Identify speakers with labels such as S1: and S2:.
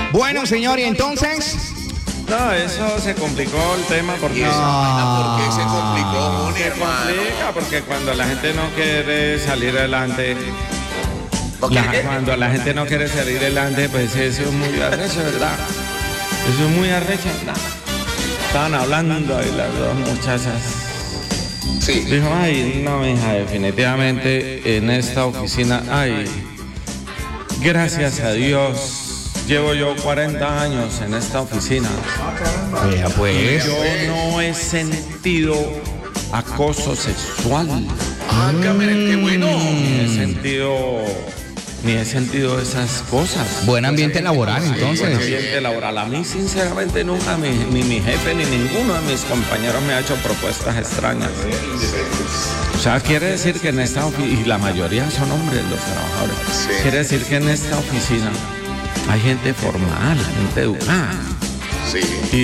S1: Bueno, señor, y entonces...
S2: No, eso se complicó el tema porque...
S3: ¿Y esa vaina por qué se complicó, Muni,
S2: Se
S3: hermano?
S2: complica porque cuando la gente no quiere salir adelante...
S3: Porque
S2: Cuando la gente no quiere salir adelante, pues eso es muy arrecho, ¿verdad? Eso es muy arrecho, ¿verdad? Estaban hablando y las dos muchachas.
S3: sí.
S2: Dijo, ay, no, hija, definitivamente en esta oficina, ay, gracias a Dios, llevo yo 40 años en esta oficina.
S1: Vea, pues...
S2: Yo no he sentido acoso sexual.
S3: Ah, qué bueno.
S2: Ni he sentido esas cosas.
S1: Buen ambiente laboral,
S2: Buen
S1: entonces.
S2: ambiente laboral. A mí, sinceramente, nunca ni mi jefe ni ninguno de mis compañeros me ha hecho propuestas extrañas. O sea, quiere decir que en esta oficina, y la mayoría son hombres los trabajadores,
S3: Sí.
S2: quiere decir que en esta oficina hay gente formal, gente educada.
S3: Sí.
S2: Y